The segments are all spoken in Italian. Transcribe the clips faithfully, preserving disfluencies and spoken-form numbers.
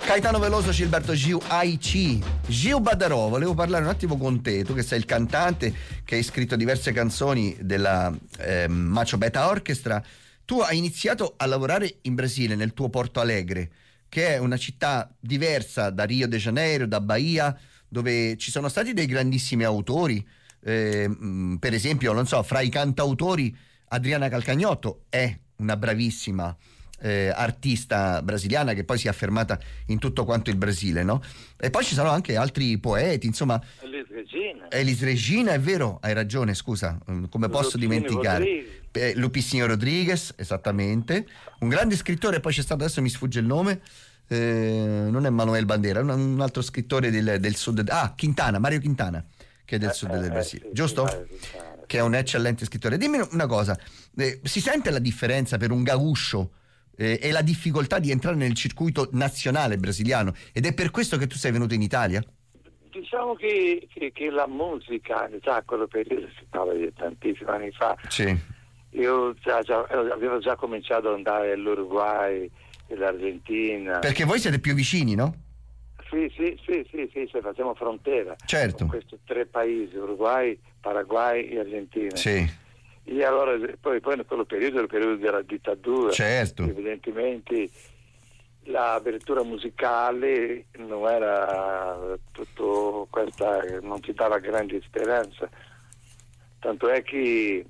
Caetano Veloso, Gilberto Gil, A I C. Gil Badarò, volevo parlare un attimo con te, tu che sei il cantante, che hai scritto diverse canzoni della eh, Macho Beta Orchestra. Tu hai iniziato a lavorare in Brasile, nel tuo Porto Alegre, che è una città diversa da Rio de Janeiro, da Bahia, dove ci sono stati dei grandissimi autori. Eh, per esempio, non so, fra i cantautori Adriana Calcagnotto è una bravissima eh, artista brasiliana che poi si è affermata in tutto quanto il Brasile, no? E poi ci sono anche altri poeti, insomma. Elis Regina. Elis Regina, è vero, hai ragione, scusa, come posso Lupicino dimenticare? Rodriguez. Eh, Lupicino Rodriguez, esattamente, un grande scrittore. Poi c'è stato, adesso mi sfugge il nome, eh, non è Manuel Bandera, un, un altro scrittore del, del sud, ah, Quintana, Mario Quintana, che è del Eh, sud eh, del Brasile, sì, giusto? sì, Mario Quintana. Che è un eccellente scrittore. Dimmi una cosa, eh, si sente la differenza per un gaucho eh, e la difficoltà di entrare nel circuito nazionale brasiliano, ed è per questo che tu sei venuto in Italia? Diciamo che, che, che la musica, già quello periodo, si parla di tantissimi anni fa, Sì. io già, già, avevo già cominciato ad andare all'Uruguay e l'Argentina. Perché voi siete più vicini, no? Sì, sì, sì, sì, sì, sì, facciamo frontera Certo. con questi tre paesi, Uruguay, Paraguay e Argentina. Sì. E allora poi, poi in quello periodo era il periodo della dittatura. Certo. Evidentemente l'apertura musicale non era tutto questa, non ci dava grande speranza, tanto è che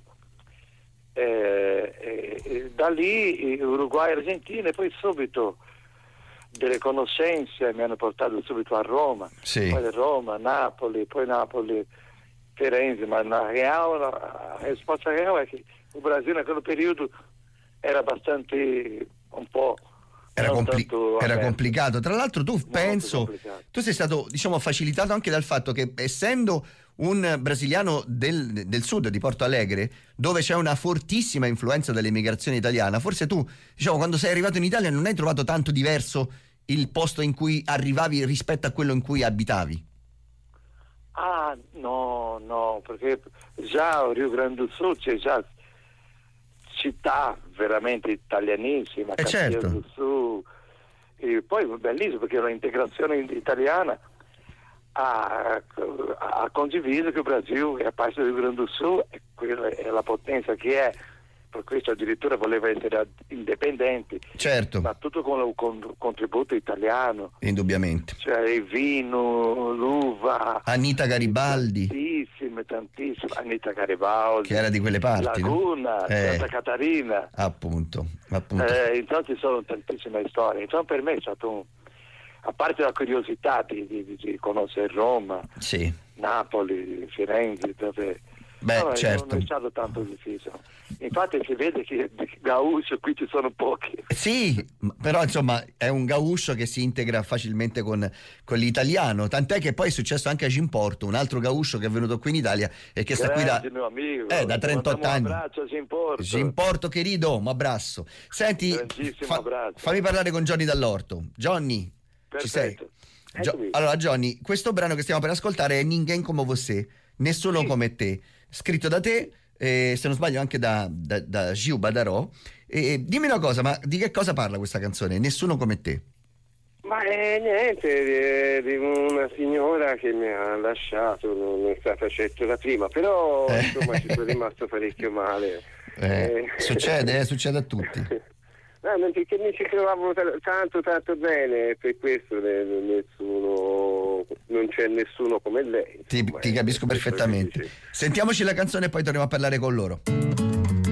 eh, eh, da lì Uruguay e Argentina, e poi subito delle conoscenze mi hanno portato subito a Roma, Sì. poi Roma, Napoli, poi Napoli, Firenze, ma la, real, la risposta reale è che il Brasile in quello periodo era abbastanza un po' Era, compli- era aperto. complicato. Tra l'altro tu Molto penso, complicato. tu sei stato, diciamo, facilitato anche dal fatto che, essendo un brasiliano del, del sud, di Porto Alegre, dove c'è una fortissima influenza dell'emigrazione italiana, forse tu, diciamo, quando sei arrivato in Italia non hai trovato tanto diverso il posto in cui arrivavi rispetto a quello in cui abitavi? Ah, no, no, perché già a Rio Grande do Sul c'è già città veramente italianissima, Eh, Caxias certo. do Sul, e poi bellissimo perché l'integrazione italiana ha, ha condiviso che il Brasile è parte del Rio Grande do Sul, e quella è la potenza che è, per questo addirittura voleva essere indipendente, Certo, ma tutto con il con- contributo italiano, indubbiamente. cioè il vino, l'uva, Anita Garibaldi, tantissime, tantissime, Anita Garibaldi, che era di quelle parti, no? Laguna, Eh. Santa Catarina, Appunto, appunto. eh, intanto ci sono tantissime storie. Insomma, per me è stato un, a parte la curiosità di, di, di conoscere Roma, Sì. Napoli, Firenze, dove Beh, no, certo. non è stato tanto difficile. Infatti si vede che di gaucho qui ci sono pochi. Sì, m- però insomma è un gaucho che si integra facilmente con, con l'italiano, tant'è che poi è successo anche a Gimporto, un altro gaucho che è venuto qui in Italia e che sta qui da, Grazie, mio amico. eh, da trentotto Mandiamo anni. Un abbraccio a Gimporto. Gimporto querido, un abbraccio. Senti, Grandissimo abbraccio. fammi parlare con Johnny Dall'Orto. Johnny, ci sei? Perfetto. Gio- Eccomi. allora Johnny, questo brano che stiamo per ascoltare è Ninguém Como Você, Nessuno Sì. Come Te, scritto da te, eh, se non sbaglio anche da, da, da Gil Badarò. E dimmi una cosa, ma di che cosa parla questa canzone, Nessuno Come Te? Ma è niente, di, di una signora che mi ha lasciato, non è stata certo la prima, però Eh. insomma ci sono rimasto parecchio male. Eh, Eh. succede, eh, succede a tutti. No, non- perché mi ci trovavo ta- tanto tanto bene, per questo ne- ne- nessuno, non c'è nessuno come lei. Ti, insomma, ti eh, capisco questo è perfettamente. difficile. Sentiamoci la canzone e poi torniamo a parlare con loro.